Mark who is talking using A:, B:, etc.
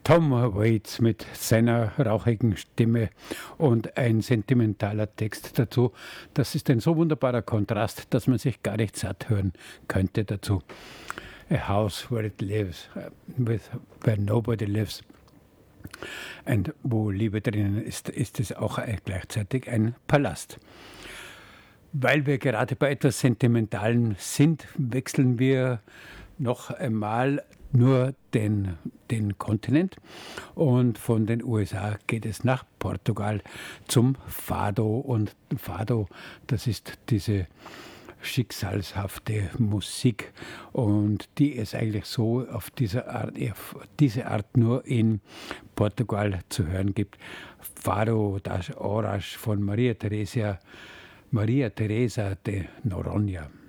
A: Tom Waits mit seiner rauchigen Stimme und ein sentimentaler Text dazu. Das ist ein so wunderbarer Kontrast, dass man sich gar nicht satt hören könnte dazu. A house where it lives, where nobody lives. Und wo Liebe drinnen ist, ist es auch gleichzeitig ein Palast. Weil wir gerade bei etwas Sentimentalem sind, wechseln wir noch einmal nur den Kontinent, und von den USA geht es nach Portugal zum Fado. Und Fado, das ist diese schicksalshafte Musik, und die es eigentlich so auf diese Art nur in Portugal zu hören gibt. Fado das Horas von Maria Teresa de Noronha.